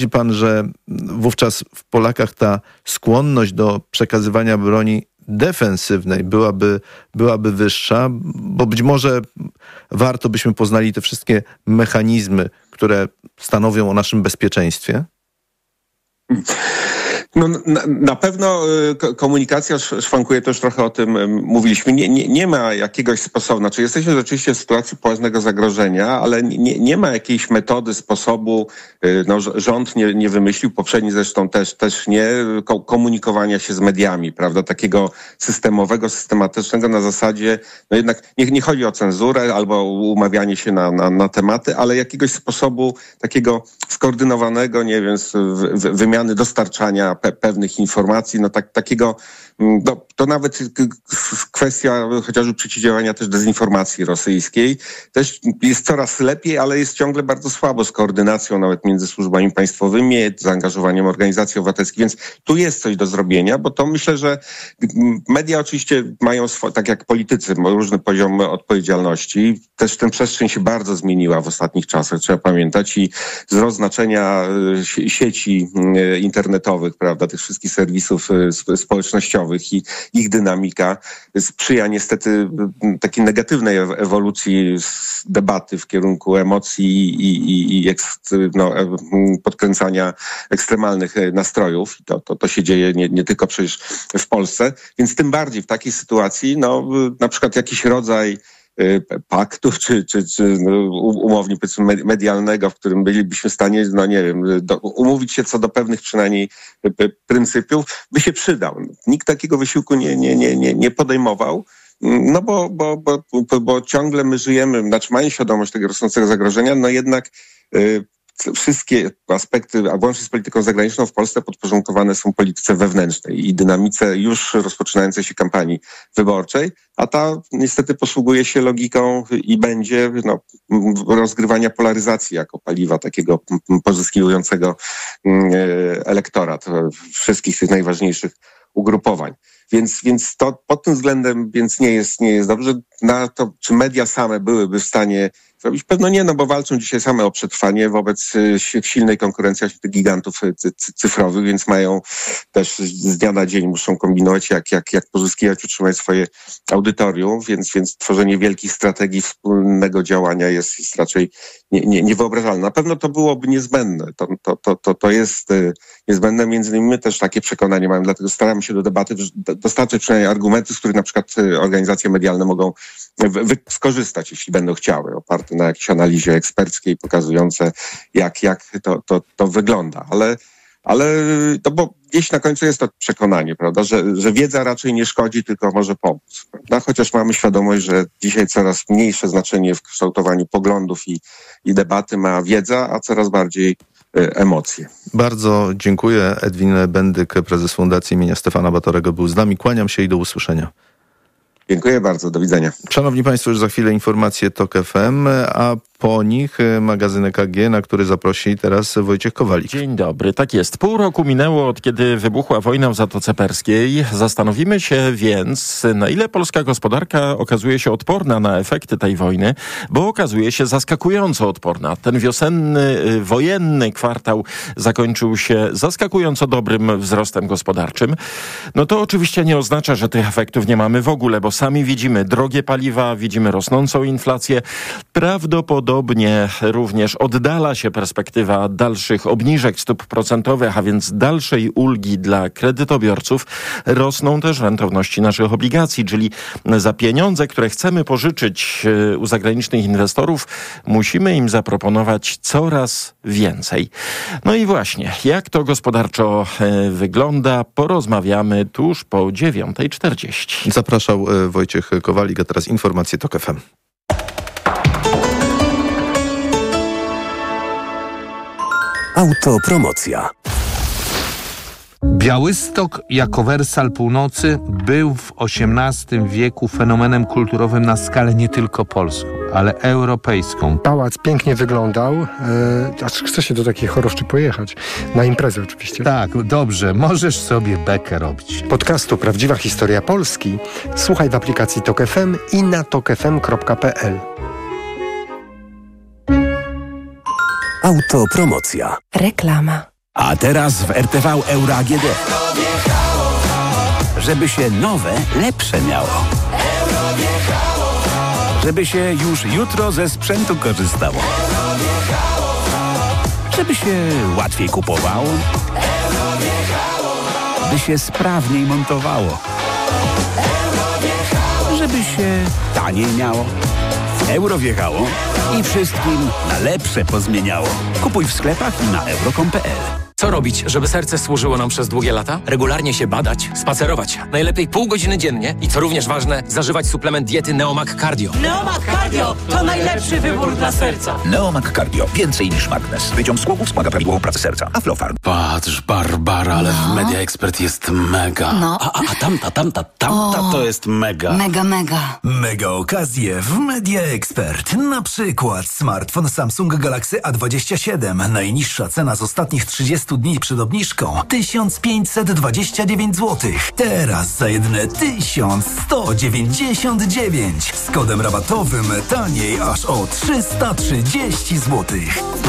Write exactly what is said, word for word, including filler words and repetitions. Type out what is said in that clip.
pan, że wówczas w Polakach ta skłonność do przekazywania broni defensywnej byłaby, byłaby wyższa, bo być może warto byśmy poznali te wszystkie mechanizmy, które stanowią o naszym bezpieczeństwie? No, na, na pewno komunikacja szwankuje, też trochę o tym mówiliśmy. Nie, nie, nie ma jakiegoś sposobu, znaczy jesteśmy rzeczywiście w sytuacji poważnego zagrożenia, ale nie, nie ma jakiejś metody, sposobu, no, rząd nie, nie wymyślił, poprzedni zresztą też, też nie, komunikowania się z mediami, prawda, takiego systemowego, systematycznego na zasadzie, no jednak nie, nie chodzi o cenzurę albo umawianie się na, na, na tematy, ale jakiegoś sposobu takiego skoordynowanego, nie wiem, wymiany, dostarczania pe- pewnych informacji, no tak, takiego, no, to nawet kwestia chociażby przeciwdziałania też dezinformacji rosyjskiej też jest coraz lepiej, ale jest ciągle bardzo słabo z koordynacją nawet między służbami państwowymi, zaangażowaniem organizacji obywatelskich, więc tu jest coś do zrobienia, bo to myślę, że media oczywiście mają, swo- tak jak politycy, różny poziom odpowiedzialności. Też tę przestrzeń się bardzo zmieniła w ostatnich czasach, trzeba pamiętać, i wzrost znaczenia sieci internetowych, prawda, tych wszystkich serwisów społecznościowych i ich dynamika sprzyja niestety takiej negatywnej ewolucji debaty w kierunku emocji i, i, i ekst, no, podkręcania ekstremalnych nastrojów. To, to, to się dzieje nie, nie tylko przecież w Polsce, więc tym bardziej w takiej sytuacji, no, na przykład jakiś rodzaj paktu, czy, czy, czy umownie powiedzmy medialnego, w którym bylibyśmy w stanie, no nie wiem, do, umówić się co do pewnych przynajmniej pryncypiów, by się przydał. Nikt takiego wysiłku nie, nie, nie, nie, nie podejmował, no bo, bo, bo, bo, bo ciągle my żyjemy, znaczy mając świadomość tego rosnącego zagrożenia, no jednak y, wszystkie aspekty, a włącznie z polityką zagraniczną w Polsce podporządkowane są polityce wewnętrznej i dynamice już rozpoczynającej się kampanii wyborczej, a ta niestety posługuje się logiką i będzie no, rozgrywania polaryzacji jako paliwa takiego pozyskiwującego elektorat wszystkich tych najważniejszych ugrupowań. Więc, więc to pod tym względem więc nie jest, nie jest dobrze. Na to, czy media same byłyby w stanie zrobić? Pewno nie, no bo walczą dzisiaj same o przetrwanie wobec silnej konkurencji tych gigantów cyfrowych, więc mają też z dnia na dzień muszą kombinować, jak, jak, jak pozyskiwać, utrzymać swoje audytorium, więc, więc tworzenie wielkich strategii wspólnego działania jest, jest raczej nie, nie, niewyobrażalne. Na pewno to byłoby niezbędne. To, to, to, to, to jest niezbędne, między innymi my też takie przekonanie mamy, dlatego staramy się do debaty dostarczyć przynajmniej argumenty, z których na przykład organizacje medialne mogą wy- skorzystać, jeśli będą chciały, oparte na jakiejś analizie eksperckiej pokazujące, jak, jak to, to, to wygląda. Ale, ale to bo gdzieś na końcu jest to przekonanie, prawda, że, że wiedza raczej nie szkodzi, tylko może pomóc. Prawda? Chociaż mamy świadomość, że dzisiaj coraz mniejsze znaczenie w kształtowaniu poglądów i, i debaty ma wiedza, a coraz bardziej emocje. Bardzo dziękuję. Edwin Bendyk, prezes Fundacji imienia Stefana Batorego, był z nami. Kłaniam się i do usłyszenia. Dziękuję bardzo, do widzenia. Szanowni Państwo, już za chwilę informacje TOK F M, a po nich magazyn E K G, na który zaprosi teraz Wojciech Kowalik. Dzień dobry, tak jest. Pół roku minęło, od kiedy wybuchła wojna w Zatoce Perskiej. Zastanowimy się więc, na ile polska gospodarka okazuje się odporna na efekty tej wojny, bo okazuje się zaskakująco odporna. Ten wiosenny, wojenny kwartał zakończył się zaskakująco dobrym wzrostem gospodarczym. No to oczywiście nie oznacza, że tych efektów nie mamy w ogóle, bo sami widzimy drogie paliwa, widzimy rosnącą inflację. Prawdopodobnie również oddala się perspektywa dalszych obniżek stóp procentowych, a więc dalszej ulgi dla kredytobiorców. Rosną też rentowności naszych obligacji, czyli za pieniądze, które chcemy pożyczyć u zagranicznych inwestorów, musimy im zaproponować coraz więcej. No i właśnie, jak to gospodarczo wygląda, porozmawiamy tuż po dziewiątej czterdzieści. Zapraszał Wojciech Kowalik, a teraz informacje TOK F M. Autopromocja. Białystok jako wersal północy był w osiemnastym wieku fenomenem kulturowym na skalę nie tylko polską, ale europejską. Pałac pięknie wyglądał, yy, aż chce się do takiej choroszczy pojechać. Na imprezę oczywiście. Tak, dobrze, możesz sobie bekę robić. Podcastu Prawdziwa Historia Polski słuchaj w aplikacji TOK F M i na tok f m kropka p l. Autopromocja. Reklama. A teraz w R T V Euro A G D. Żeby się nowe, lepsze miało. Żeby się już jutro ze sprzętu korzystało. Żeby się łatwiej kupowało. By się sprawniej montowało. Żeby się taniej miało. Euro wjechało i wszystkim na lepsze pozmieniało. Kupuj w sklepach i na euro kropka com kropka pe el. Co robić, żeby serce służyło nam przez długie lata? Regularnie się badać, spacerować. Najlepiej pół godziny dziennie i co również ważne, zażywać suplement diety Neomag Cardio. Neomag Cardio to najlepszy wybór dla serca. Neomag Cardio. Więcej niż magnez. Wyciąg z głowy wspomaga prawidłową pracę serca. Aflofarm. Patrz, Barbara, ale no. w Media Expert jest mega. No. A, a, a tamta, tamta, tamta o, to jest mega. Mega, mega. Mega okazje w Media Expert. Na przykład smartfon Samsung Galaxy A dwadzieścia siedem. Najniższa cena z ostatnich trzydziestu dni przed obniżką tysiąc pięćset dwadzieścia dziewięć złotych. Teraz za jedyne tysiąc sto dziewięćdziesiąt dziewięć. Z kodem rabatowym taniej aż o trzysta trzydzieści złotych.